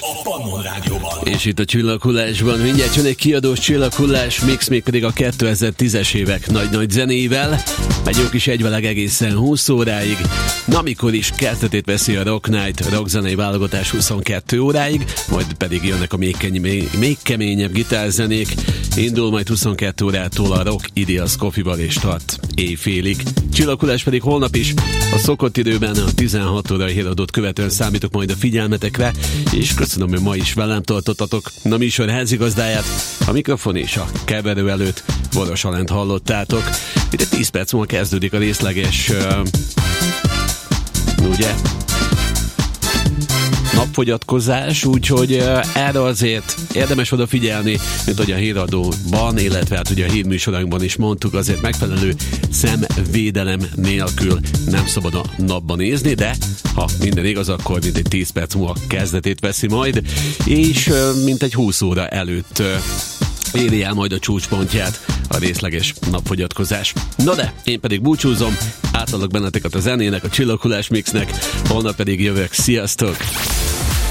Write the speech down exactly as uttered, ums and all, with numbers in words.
a Pannon Rádióban. És itt a Csillaghullásban mindjárt jön egy kiadós Csillaghullás mix, mégpedig a kétezer-tízes évek nagy-nagy zenével. Egy jó kis egyveleg egészen húsz óráig. Na, mikor is kezdetét veszi a Rock Night, rockzenei válogatás huszonkettő óráig, majd pedig jönnek a még, kenyé, még keményebb gitárzenék. Indul majd huszonkettő órától a Rock Ideas Coffee Bar és tart éjfélig. Csillaghullás pedig holnap is a szokott időben a tizenhat órai híradót követően számítok majd a figyelmetekre, és köszönöm, hogy ma is velem tartottatok. A műsor házigazdáját, a mikrofon és a keverő előtt Boros Alent hallottátok. Itt tíz perc múlva kezdődik a részleges uh, ugye napfogyatkozás, úgyhogy uh, erre azért érdemes odafigyelni, mint hogy a híradóban, illetve hát ugye a hírműsorainkban is mondtuk, azért megfelelő szemvédelem nélkül nem szabad a napban nézni, de ha minden igaz, akkor mint egy tíz perc múlva kezdetét veszi majd, és uh, mint egy húsz óra előtt uh, éri el majd a csúcspontját a részleges napfogyatkozás. Na de, én pedig búcsúzom, átadok benneteket a zenének, a Csillaghullás mixnek, holnap pedig jövök. Sziasztok!